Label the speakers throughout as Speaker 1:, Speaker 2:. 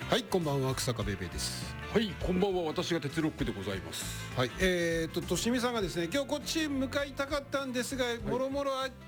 Speaker 1: はい、こんばんは、草加ベベです。
Speaker 2: はい、こんばんは。私が鉄ロックでございます。
Speaker 1: はい、としみさんがですね、今日こっち向かいたかったんですが、もろもろあって、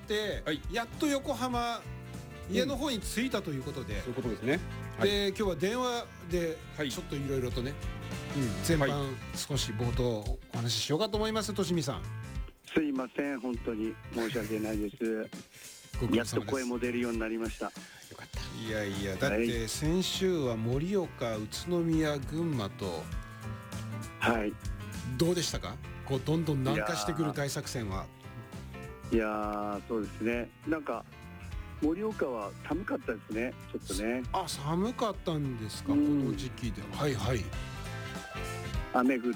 Speaker 2: はい、
Speaker 1: やっと横浜家の方に着いたということで、
Speaker 2: そういうことですね。
Speaker 1: で、今日は電話でちょっといろいろとね、前半少し冒頭お話ししようかと思います。としみさん。
Speaker 3: すいません、本当に申し訳ないです。やっと声も出るようになりました。よ
Speaker 1: かった。いやいや、だって先週は盛岡、宇都宮、群馬と、
Speaker 3: はい。
Speaker 1: どうでしたか？こうどんどん南下してくる大作戦は。
Speaker 3: いやー、そうですね。なんか盛岡は寒かったですね。ちょっとね。
Speaker 1: あ、寒かったんですか、この時期で。はいはい。
Speaker 3: 雨降って、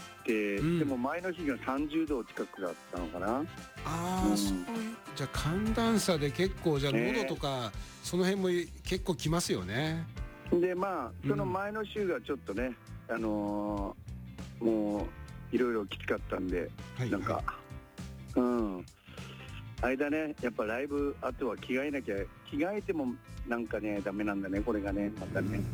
Speaker 3: でも前の日が30度近くだったのかな。
Speaker 1: そういう、じゃあ寒暖差で結構、じゃあ喉とか、その辺も結構きますよね。
Speaker 3: で、まあその前の週がちょっとね、もういろいろきつかったんで、なんか、間ね、やっぱライブ後は着替えなきゃ、着替えてもなんかねダメなんだね、これがね、またね。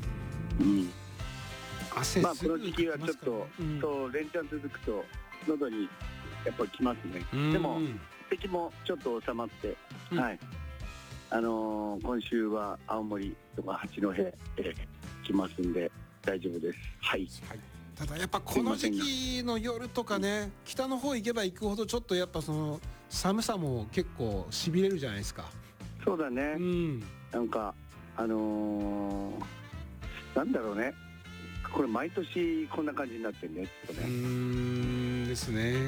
Speaker 3: まあこの時期はちょっと、そう連チャン続くと喉にやっぱきますね。でも咳もちょっと収まって、はい。今週は青森とか八戸来ますんで大丈夫です。はい。
Speaker 1: ただやっぱこの時期の夜とかね、北の方行けば行くほどちょっとやっぱその寒さも結構しびれるじゃないですか。
Speaker 3: そうだね。なんかなんだろうね。これ毎年こんな感じになってるね。
Speaker 1: ですね。